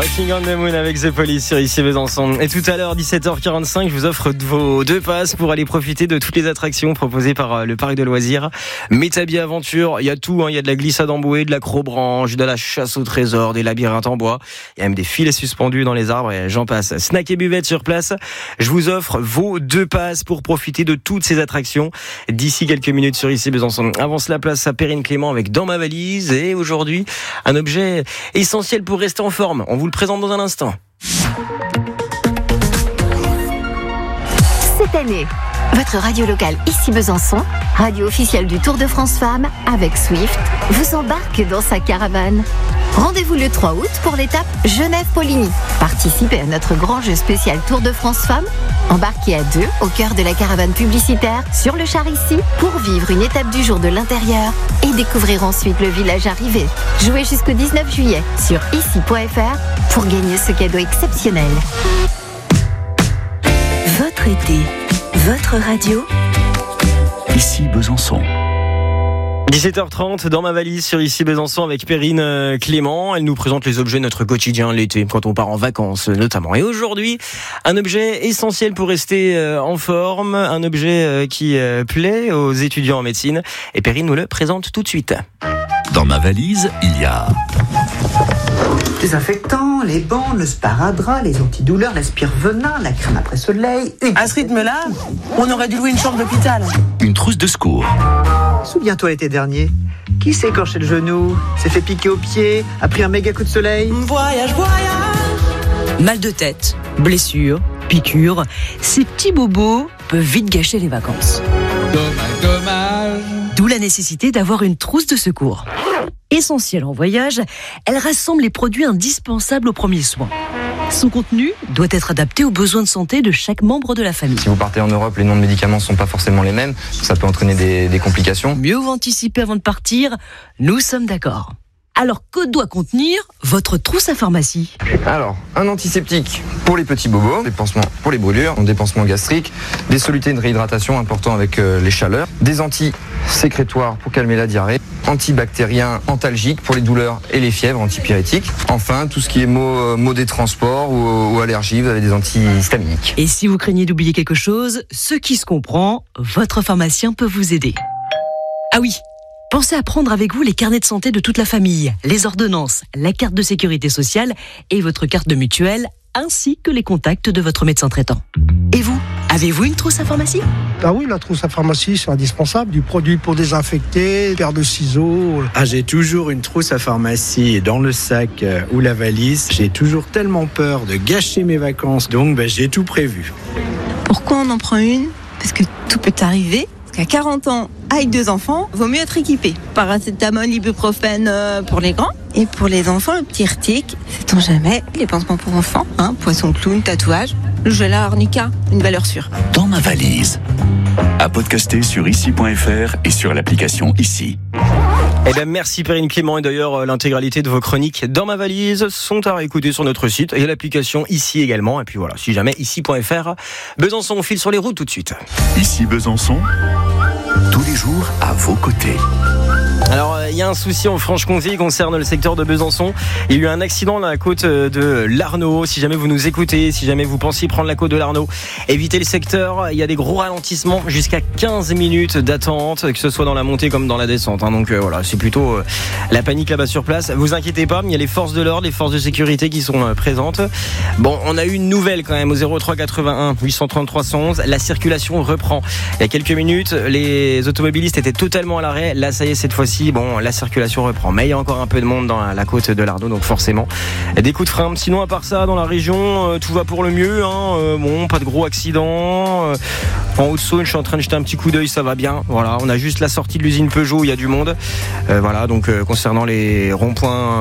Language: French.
Walking on the Moon avec The Police sur ici Besançon. Et tout à l'heure, 17h45, je vous offre vos 2 passes pour aller profiter de toutes les attractions proposées par le parc de loisirs Métabier Aventure. Il y a tout, il y a de la glissade en bouée, de l'acrobranche, de la chasse au trésor, des labyrinthes en bois. Il y a même des filets suspendus dans les arbres et j'en passe. Snack et buvette sur place. Je vous offre vos 2 passes pour profiter de toutes ces attractions d'ici quelques minutes sur ici Besançon. Avant cela, place à Perrine Clément avec Dans ma valise. Et aujourd'hui, un objet essentiel pour rester en forme. On vous le présente dans un instant. Cette année, votre radio locale ici Besançon, radio officielle du Tour de France Femmes avec Swift, vous embarque dans sa caravane. Rendez-vous le 3 août pour l'étape Genève-Poligny. Participez à notre grand jeu spécial Tour de France Femmes. Embarquez à 2 au cœur de la caravane publicitaire sur le char ici pour vivre une étape du jour de l'intérieur et découvrir ensuite le village arrivé. Jouez jusqu'au 19 juillet sur ici.fr pour gagner ce cadeau exceptionnel. Votre été, votre radio. Ici Besançon. 17h30 dans ma valise sur ici Besançon avec Perrine Clément. Elle nous présente les objets de notre quotidien l'été quand on part en vacances notamment. Et aujourd'hui, un objet essentiel pour rester en forme, un objet qui plaît aux étudiants en médecine. Et Perrine nous le présente tout de suite. Dans ma valise, il y a désinfectant, les bandes, le sparadrap, les antidouleurs, l'aspire-venin, la crème après soleil. À ce rythme-là, on aurait dû louer une chambre d'hôpital. une trousse de secours, Souviens-toi l'été dernier, qui s'est écorché le genou, s'est fait piquer au pied, a pris un méga coup de soleil. Voyage, voyage. Mal de tête, blessure, piqûre, ces petits bobos peuvent vite gâcher les vacances. Dommage. D'où la nécessité d'avoir une trousse de secours. Essentielle en voyage, elle rassemble les produits indispensables aux premiers soins. Son contenu doit être adapté aux besoins de santé de chaque membre de la famille. Si vous partez en Europe, les noms de médicaments ne sont pas forcément les mêmes. Ça peut entraîner des complications. Mieux vaut anticiper avant de partir, nous sommes d'accord. Alors, que doit contenir votre trousse à pharmacie ? Alors, un antiseptique pour les petits bobos, des pansements pour les brûlures, des pansements gastriques, des solutés de réhydratation importants avec les chaleurs, des antisécrétoires pour calmer la diarrhée, antibactériens antalgiques pour les douleurs et les fièvres, antipyrétiques. Enfin, tout ce qui est maux des transports ou allergies, vous avez des antihistaminiques. Et si vous craignez d'oublier quelque chose, ce qui se comprend, votre pharmacien peut vous aider. Ah oui, pensez à prendre avec vous les carnets de santé de toute la famille, les ordonnances, la carte de sécurité sociale et votre carte de mutuelle, ainsi que les contacts de votre médecin traitant. Et vous, avez-vous une trousse à pharmacie ? Ah oui, la trousse à pharmacie, c'est indispensable. Du produit pour désinfecter, une paire de ciseaux. J'ai toujours une trousse à pharmacie dans le sac ou la valise. J'ai toujours tellement peur de gâcher mes vacances, donc j'ai tout prévu. Pourquoi on en prend une ? Parce que tout peut arriver. Qu'à 40 ans, avec 2 enfants, vaut mieux être équipé. Paracétamol, ibuprofène pour les grands. Et pour les enfants, le petit Irtic, sait-on jamais, les pansements pour enfants, poisson clown, tatouage, le gel à arnica, une valeur sûre. dans ma valise. À podcaster sur ici.fr et sur l'application Ici. Eh bien, merci Perrine Clément. Et d'ailleurs, l'intégralité de vos chroniques dans ma valise sont à réécouter sur notre site et l'application Ici également. Et puis voilà, si jamais ici.fr. Besançon, on file sur les routes tout de suite. Ici Besançon, tous les jours à vos côtés. Alors, il y a un souci en Franche-Comté qui concerne le secteur de Besançon. Il y a eu un accident dans la côte de l'Arnaud. Si jamais vous nous écoutez, si jamais vous pensiez prendre la côte de l'Arnaud, évitez le secteur. Il y a des gros ralentissements, jusqu'à 15 minutes d'attente, que ce soit dans la montée comme dans la descente. Donc voilà, c'est plutôt la panique là-bas sur place. Vous inquiétez pas, il y a les forces de l'ordre, les forces de sécurité qui sont présentes. Bon, on a eu une nouvelle quand même au 03 81 833 111. La circulation reprend. Il y a quelques minutes, les automobilistes étaient totalement à l'arrêt. Là, ça y est, cette fois-ci, bon, la circulation reprend. Mais il y a encore un peu de monde dans la côte de l'Arnaud, donc forcément, des coups de frein. Sinon, à part ça, dans la région, tout va pour le mieux. Bon, pas de gros accidents. En Haute-Saône, je suis en train de jeter un petit coup d'œil, ça va bien. Voilà, on a juste la sortie de l'usine Peugeot, il y a du monde. Voilà, donc concernant les ronds-points